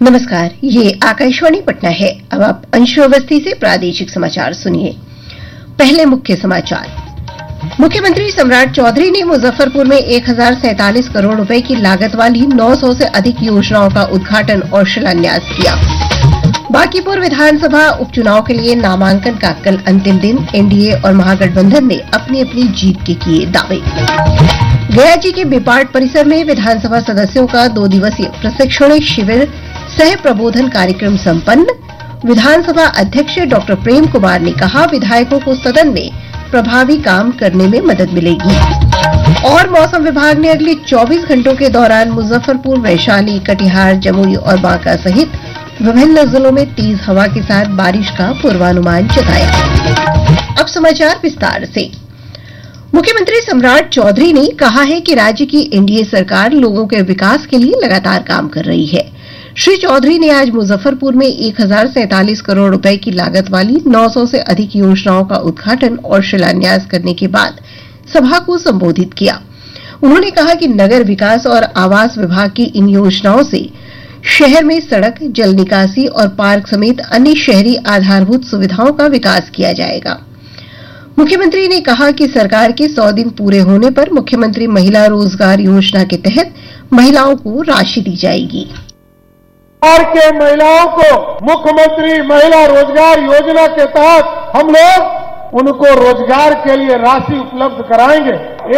नमस्कार, ये आकाशवाणी पटना है। अब आप अंशु अवस्थी से प्रादेशिक समाचार सुनिए। पहले मुख्य समाचार। मुख्यमंत्री सम्राट चौधरी ने मुजफ्फरपुर में 1047 करोड़ रुपए की लागत वाली 900 से अधिक योजनाओं का उद्घाटन और शिलान्यास किया। बांकीपुर विधानसभा उपचुनाव के लिए नामांकन का कल अंतिम दिन। एनडीए और महागठबंधन ने अपनी अपनी जीत के किए दावे। गया जी के बेपाट परिसर में विधानसभा सदस्यों का 2 दिवसीय प्रशिक्षण शिविर सह प्रबोधन कार्यक्रम संपन्न। विधानसभा अध्यक्ष डॉक्टर प्रेम कुमार ने कहा, विधायकों को सदन में प्रभावी काम करने में मदद मिलेगी। और मौसम विभाग ने अगले 24 घंटों के दौरान मुजफ्फरपुर, वैशाली, कटिहार, जमुई और बांका सहित विभिन्न जिलों में तेज हवा के साथ बारिश का पूर्वानुमान जताया। अब समाचार विस्तार से। मुख्यमंत्री सम्राट चौधरी ने कहा है कि राज्य की एनडीए सरकार लोगों के विकास के लिए लगातार काम कर रही है। श्री चौधरी ने आज मुजफ्फरपुर में 1047 करोड़ रुपए की लागत वाली 900 से अधिक योजनाओं का उद्घाटन और शिलान्यास करने के बाद सभा को संबोधित किया। उन्होंने कहा कि नगर विकास और आवास विभाग की इन योजनाओं से शहर में सड़क, जल निकासी और पार्क समेत अन्य शहरी आधारभूत सुविधाओं का विकास किया जाएगा। मुख्यमंत्री ने कहा कि सरकार के 100 दिन पूरे होने पर मुख्यमंत्री महिला रोजगार योजना के तहत महिलाओं को राशि दी जाएगी। बिहार के महिलाओं को मुख्यमंत्री महिला रोजगार योजना के तहत हम लोग उनको रोजगार के लिए राशि उपलब्ध कराएंगे।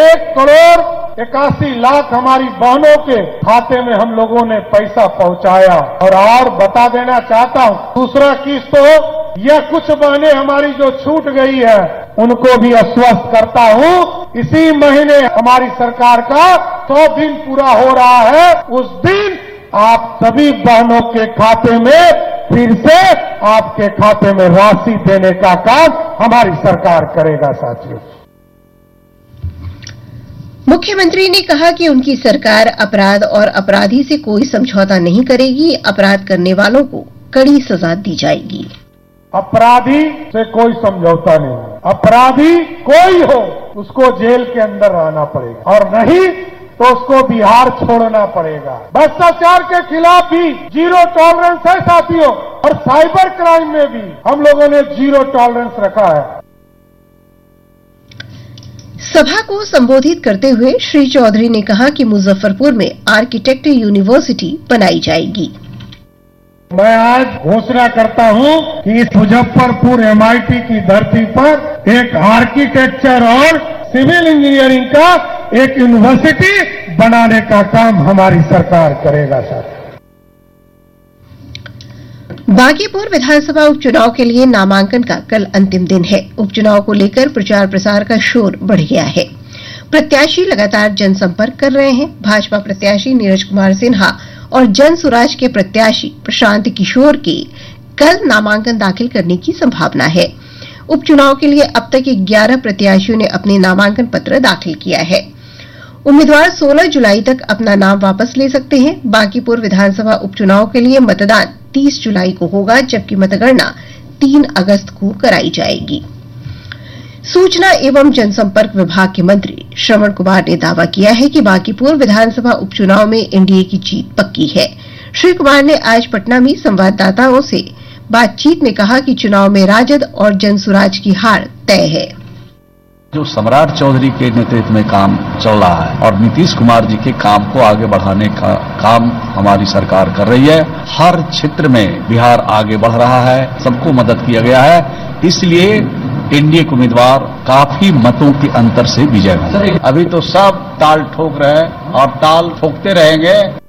1,81,00,000 हमारी बहनों के खाते में हम लोगों ने पैसा पहुंचाया। और बता देना चाहता हूं, दूसरा किस्त हो या कुछ बहनें हमारी जो छूट गई है उनको भी आश्वस्त करता हूं, इसी महीने हमारी सरकार का 100 दिन पूरा हो रहा है। उस दिन आप सभी बहनों के खाते में फिर से आपके खाते में राशि देने का काम हमारी सरकार करेगा। साथियों, मुख्यमंत्री ने कहा कि उनकी सरकार अपराध और अपराधी से कोई समझौता नहीं करेगी। अपराध करने वालों को कड़ी सजा दी जाएगी। अपराधी से कोई समझौता नहीं। अपराधी कोई हो उसको जेल के अंदर रहना पड़ेगा और नहीं तो उसको बिहार छोड़ना पड़ेगा। भ्रष्टाचार के खिलाफ भी जीरो टॉलरेंस है साथियों, और साइबर क्राइम में भी हम लोगों ने जीरो टॉलरेंस रखा है। सभा को संबोधित करते हुए श्री चौधरी ने कहा कि मुजफ्फरपुर में आर्किटेक्ट यूनिवर्सिटी बनाई जाएगी। मैं आज घोषणा करता हूं कि इस मुजफ्फरपुर एमआईटी की धरती पर एक आर्किटेक्चर और सिविल इंजीनियरिंग का एक यूनिवर्सिटी बनाने का काम हमारी सरकार करेगा। सर, बांकीपुर विधानसभा उपचुनाव के लिए नामांकन का कल अंतिम दिन है। उपचुनाव को लेकर प्रचार प्रसार का शोर बढ़ गया है। प्रत्याशी लगातार जनसंपर्क कर रहे हैं। भाजपा प्रत्याशी नीरज कुमार सिन्हा और जन सुराज के प्रत्याशी प्रशांत किशोर के कल नामांकन दाखिल करने की संभावना है। उपचुनाव के लिए अब तक 11 प्रत्याशियों ने अपने नामांकन पत्र दाखिल किया है। उम्मीदवार 16 जुलाई तक अपना नाम वापस ले सकते हैं। बांकीपुर विधानसभा उपचुनाव के लिए मतदान 30 जुलाई को होगा, जबकि मतगणना 3 अगस्त को कराई जाएगी। सूचना एवं जनसंपर्क विभाग के मंत्री श्रवण कुमार ने दावा किया है कि बांकीपुर विधानसभा उपचुनाव में एनडीए की जीत पक्की है। श्री कुमार ने आज पटना में संवाददाताओं से बातचीत में कहा कि चुनाव में राजद और जनसुराज की हार तय है। जो सम्राट चौधरी के नेतृत्व में काम चल रहा है और नीतीश कुमार जी के काम को आगे बढ़ाने का काम हमारी सरकार कर रही है। हर क्षेत्र में बिहार आगे बढ़ रहा है, सबको मदद किया गया है, इसलिए एनडीए के उम्मीदवार काफी मतों के अंतर से विजय होंगे। अभी तो सब ताल ठोक रहे हैं और ताल ठोकते रहेंगे।